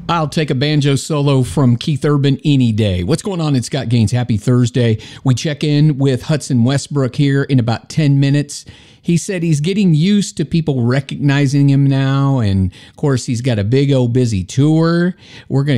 I'll take a banjo solo from Keith Urban any day. What's going on? It's Scott Gaines. Happy Thursday. We check in with Hudson Westbrook here in about 10 minutes. He said he's getting used to people recognizing him now. And of course, he's got a big old busy tour. We're going